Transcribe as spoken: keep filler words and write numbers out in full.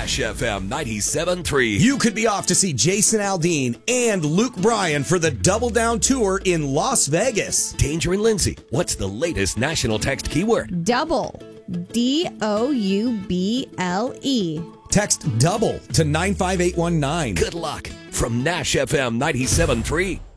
Nash F M ninety-seven point three. You could be off to see Jason Aldean and Luke Bryan for the Double Down Tour in Las Vegas. Danger and Lindsay, what's the latest national text keyword? Double. D O U B L E. Text double to nine five eight one nine. Good luck from Nash F M ninety-seven point three.